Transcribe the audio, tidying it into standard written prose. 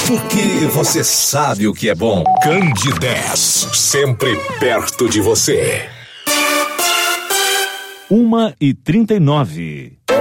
Porque você sabe o que é bom. Candidez, sempre perto de você. 1h39.